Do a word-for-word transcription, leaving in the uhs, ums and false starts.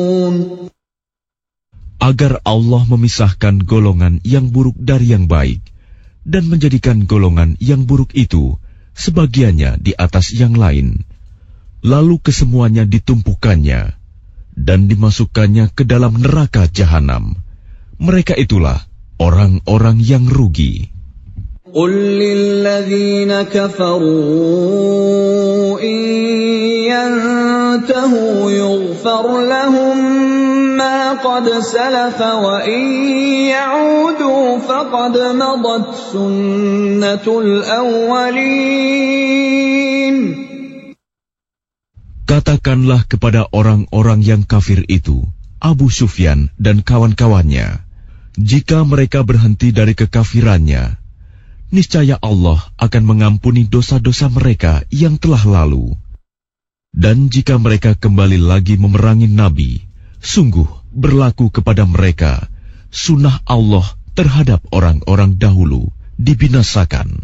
Agar Allah memisahkan golongan yang buruk dari yang baik dan menjadikan golongan yang buruk itu sebagiannya di atas yang lain, lalu kesemuanya ditumpukannya dan dimasukkannya ke dalam neraka jahanam. Mereka itulah orang-orang yang rugi. قُلْ لِلَّذِينَ كَفَرُوا إِن يَنْتَهُوا يُغْفَرْ لَهُم مَّا قَدْ سَلَفَ وَإِن يَعُودُوا فَقَدْ مَضَتْ سُنَّةُ الْأَوَّلِينَ. Katakanlah kepada orang-orang yang kafir itu, Abu Sufyan dan kawan-kawannya, jika mereka berhenti dari kekafirannya, niscaya Allah akan mengampuni dosa-dosa mereka yang telah lalu. Dan jika mereka kembali lagi memerangi Nabi, sungguh berlaku kepada mereka sunnah Allah terhadap orang-orang dahulu dibinasakan.